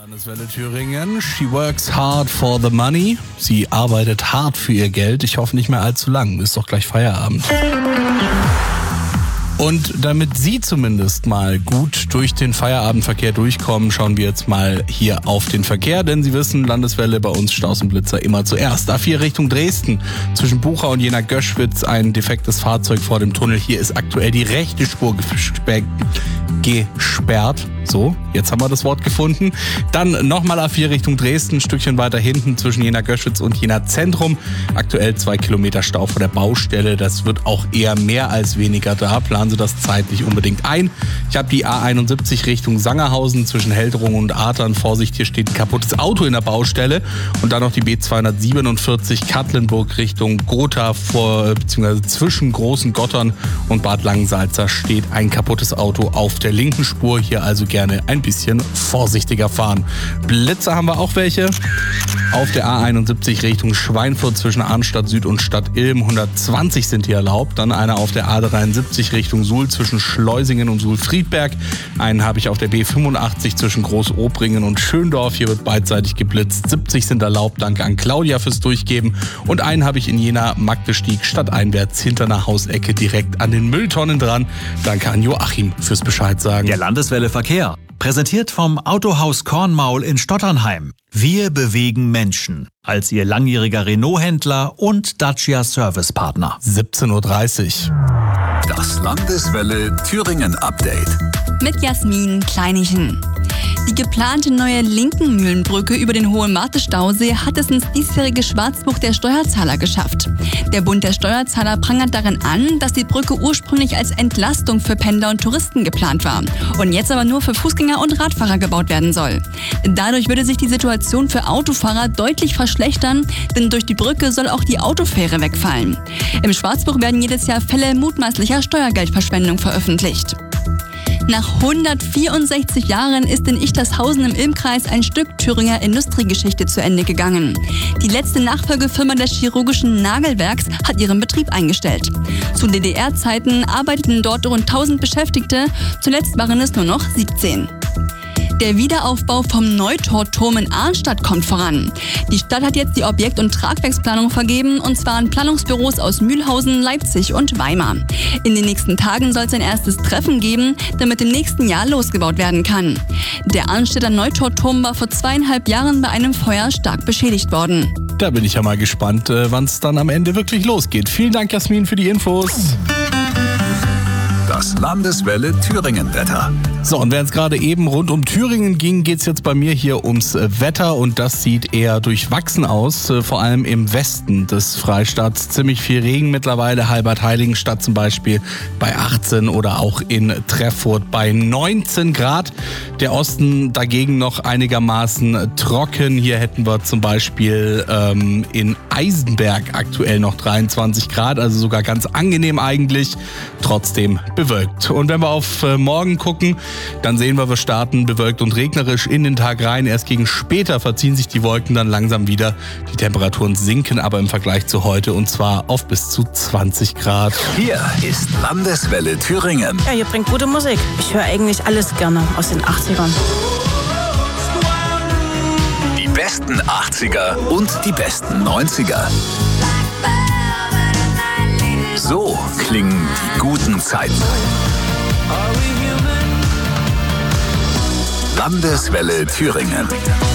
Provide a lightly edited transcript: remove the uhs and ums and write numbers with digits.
Landeswelle Thüringen. She works hard for the money. Sie arbeitet hart für ihr Geld. Ich hoffe nicht mehr allzu lang. Ist doch gleich Feierabend. Und damit Sie zumindest mal gut durch den Feierabendverkehr durchkommen, schauen wir jetzt mal hier auf den Verkehr. Denn Sie wissen, Landeswelle bei uns Staus und Blitzer immer zuerst. A4 Richtung Dresden. Zwischen Bucha und Jena-Göschwitz ein defektes Fahrzeug vor dem Tunnel. Hier ist aktuell die rechte Spur gesperrt. So, jetzt haben wir das Wort gefunden. Dann nochmal A4 Richtung Dresden, ein Stückchen weiter hinten zwischen Jena-Göschwitz und Jena-Zentrum. Aktuell 2 Kilometer Stau vor der Baustelle. Das wird auch eher mehr als weniger da. Planen Sie das zeitlich unbedingt ein. Ich habe die A71 Richtung Sangerhausen zwischen Heldrung und Adern. Vorsicht, hier steht ein kaputtes Auto in der Baustelle. Und dann noch die B247 Katlenburg Richtung Gotha beziehungsweise zwischen Großen Gottern und Bad Langensalza steht ein kaputtes Auto auf der linken Spur. Hier also gerne ein bisschen vorsichtiger fahren. Blitzer haben wir auch welche. Auf der A71 Richtung Schweinfurt zwischen Arnstadt Süd und Stadt Ilm 120 sind hier erlaubt. Dann einer auf der A73 Richtung Suhl zwischen Schleusingen und Suhl-Friedberg. Einen habe ich auf der B85 zwischen Groß-Obringen und Schöndorf. Hier wird beidseitig geblitzt. 70 sind erlaubt. Danke an Claudia fürs Durchgeben. Und einen habe ich in Jena-Magdestieg stadteinwärts hinter einer Hausecke direkt an den Mülltonnen dran. Danke an Joachim fürs Bescheid sagen. Der Landeswelle Verkehr. Präsentiert vom Autohaus Kornmaul in Stotternheim. Wir bewegen Menschen. Als Ihr langjähriger Renault-Händler und Dacia-Servicepartner. 17:30 Uhr. Das Landeswelle Thüringen Update. Mit Jasmin Kleinichen. Die geplante neue Linkenmühlenbrücke über den Hohe-Marthe-Stausee hat es ins diesjährige Schwarzbuch der Steuerzahler geschafft. Der Bund der Steuerzahler prangert darin an, dass die Brücke ursprünglich als Entlastung für Pendler und Touristen geplant war und jetzt aber nur für Fußgänger und Radfahrer gebaut werden soll. Dadurch würde sich die Situation für Autofahrer deutlich verschlechtern, denn durch die Brücke soll auch die Autofähre wegfallen. Im Schwarzbuch werden jedes Jahr Fälle mutmaßlicher Steuergeldverschwendung veröffentlicht. Nach 164 Jahren ist in Ichtershausen im Ilmkreis ein Stück Thüringer Industriegeschichte zu Ende gegangen. Die letzte Nachfolgefirma des chirurgischen Nagelwerks hat ihren Betrieb eingestellt. Zu DDR-Zeiten arbeiteten dort rund 1000 Beschäftigte, zuletzt waren es nur noch 17. Der Wiederaufbau vom Neutorturm in Arnstadt kommt voran. Die Stadt hat jetzt die Objekt- und Tragwerksplanung vergeben, und zwar an Planungsbüros aus Mühlhausen, Leipzig und Weimar. In den nächsten Tagen soll es ein erstes Treffen geben, damit im nächsten Jahr losgebaut werden kann. Der Arnstädter Neutorturm war vor 2,5 Jahren bei einem Feuer stark beschädigt worden. Da bin ich ja mal gespannt, wann es dann am Ende wirklich losgeht. Vielen Dank, Jasmin, für die Infos. Das Landeswelle Thüringen Wetter. So, und während es gerade eben rund um Thüringen ging, geht es jetzt bei mir hier ums Wetter, und das sieht eher durchwachsen aus, vor allem im Westen des Freistaats. Ziemlich viel Regen mittlerweile, Halbert-Heiligenstadt zum Beispiel bei 18 oder auch in Treffurt bei 19 Grad. Der Osten dagegen noch einigermaßen trocken. Hier hätten wir zum Beispiel in Eisenberg aktuell noch 23 Grad, also sogar ganz angenehm eigentlich, trotzdem bewölkt. Und wenn wir auf morgen gucken, dann sehen wir starten bewölkt und regnerisch in den Tag rein. Erst gegen später verziehen sich die Wolken dann langsam wieder. Die Temperaturen sinken aber im Vergleich zu heute, und zwar auf bis zu 20 Grad. Hier ist Landeswelle Thüringen. Ja, hier bringt gute Musik. Ich höre eigentlich alles gerne aus den 80ern. Die besten 80er und die besten 90er. So klingen die guten Zeiten. Landeswelle Thüringen.